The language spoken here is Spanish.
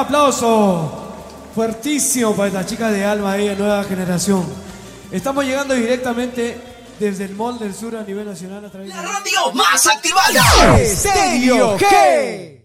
aplauso fuertísimo para las chicas de Alma, ella, nueva generación. Estamos llegando directamente desde el Mall del Sur a nivel nacional a través de la radio más activada. Estéreo G.